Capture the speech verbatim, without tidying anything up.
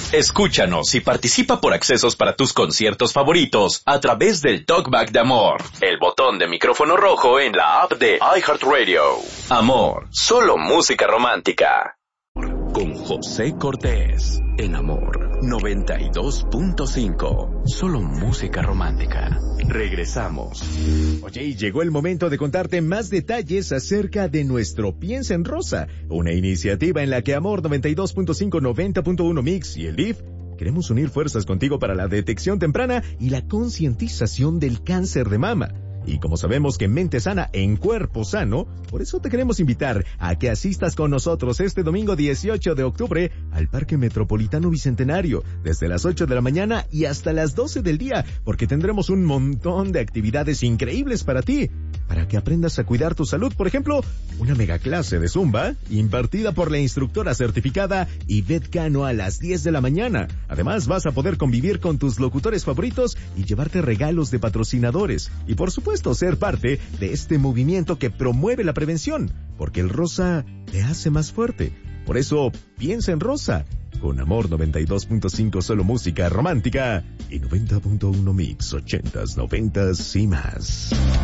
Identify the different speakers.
Speaker 1: Escúchanos y participa por accesos para tus conciertos favoritos a través del Talkback de Amor, el botón de micrófono rojo en la app de iHeartRadio. Amor, solo música romántica. Con José Cortés, en Amor noventa y dos punto cinco, solo música romántica. Regresamos.
Speaker 2: Oye, y llegó el momento de contarte más detalles acerca de nuestro Piensa en Rosa, una iniciativa en la que Amor noventa y dos punto cinco, noventa punto uno Mix y el D I F queremos unir fuerzas contigo para la detección temprana y la concientización del cáncer de mama. Y como sabemos que mente sana en cuerpo sano, por eso te queremos invitar a que asistas con nosotros este domingo dieciocho de octubre al Parque Metropolitano Bicentenario, desde las ocho de la mañana y hasta las doce del día, porque tendremos un montón de actividades increíbles para ti, para que aprendas a cuidar tu salud. Por ejemplo, una mega clase de Zumba impartida por la instructora certificada Ivette Cano a las diez de la mañana. Además, vas a poder convivir con tus locutores favoritos y llevarte regalos de patrocinadores. Y por supuesto, ser parte de este movimiento que promueve la prevención, porque el rosa te hace más fuerte. Por eso, piensa en rosa. Con Amor noventa y dos punto cinco, solo música romántica, y noventa punto uno Mix, ochentas, noventas y más.